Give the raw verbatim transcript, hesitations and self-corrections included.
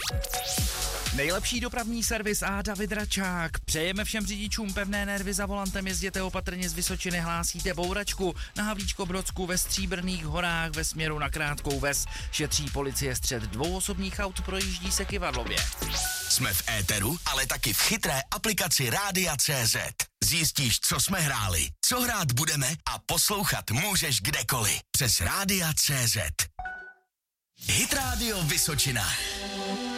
Nejlepší dopravní servis a David Račák. Přejeme všem řidičům pevné nervy za volantem, jezděte opatrně z Vysočiny, hlásíte bouračku na Havlíčko-Brodsku ve Stříbrných horách ve směru na Krátkou Ves. Šetří policie střet dvou osobních aut, projíždí se Kyvadlově. Jsme v éteru, ale taky v chytré aplikaci Rádia tečka cé zet. Zjistíš, co jsme hráli, co hrát budeme a poslouchat můžeš kdekoliv. Přes Rádia tečka cé zet. Hit Radio Vysočina.